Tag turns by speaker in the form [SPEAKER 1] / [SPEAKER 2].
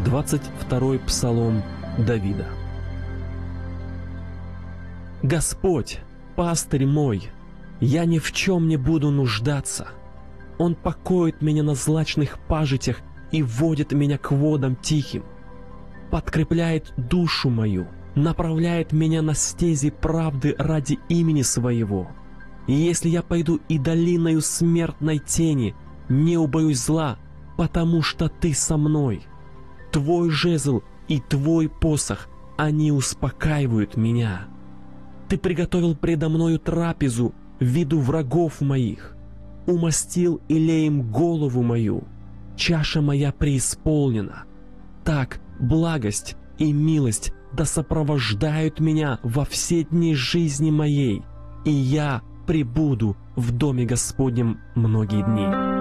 [SPEAKER 1] 22-й псалом Давида. Господь, пастырь мой, я ни в чем не буду нуждаться. Он покоит меня на злачных пажитях и водит меня к водам тихим. Подкрепляет душу мою, направляет меня на стези правды ради имени Своего. И если я пойду и долиною смертной тени, не убоюсь зла, потому что Ты со мной. Твой жезл и Твой посох, они успокаивают меня. Ты приготовил предо мною трапезу в виду врагов моих, умастил илеем голову мою, чаша моя преисполнена. Так благость и милость да сопровождают меня во все дни жизни моей, и я пребуду в доме Господнем многие дни.